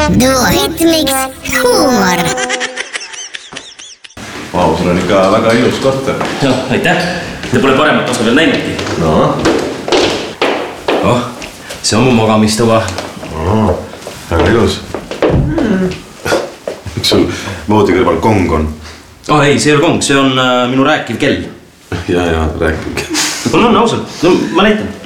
Duetmix huumor. Vau, sul on ikka väga ilus korter. Jah, aitäh. Te pole paremat osa veel näinudki. No. Oh, see on mu magamistuva. Väga ilus. Miks sul voodi kõrval kong on? Oh ei, see ei ole kong, see on minu rääkiv kell. Ja, rääkiv kell. On ausalt. No ma näitan.